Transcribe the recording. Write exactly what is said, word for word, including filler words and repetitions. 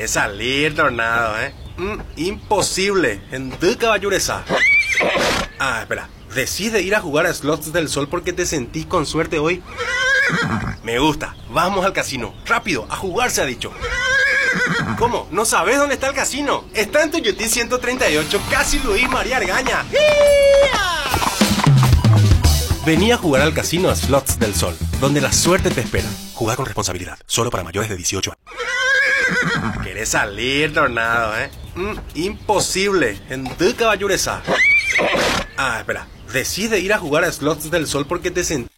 Querés salir, Tornado, ¿eh? Mm, imposible. En tu caballureza. Ah, espera. ¿Decide ir a jugar a Slots del Sol porque te sentís con suerte hoy? Me gusta. Vamos al casino. Rápido, a jugar se ha dicho. ¿Cómo? ¿No sabes dónde está el casino? Está en Tuyutí ciento treinta y ocho, casi Luis María Argaña. Vení a jugar al casino a Slots del Sol, donde la suerte te espera. Jugá con responsabilidad, solo para mayores de dieciocho años. ¿Querés salir, Tornado, eh? Mm, imposible. En tu caballureza. Ah, espera. Decide ir a jugar a Slots del Sol porque te sentís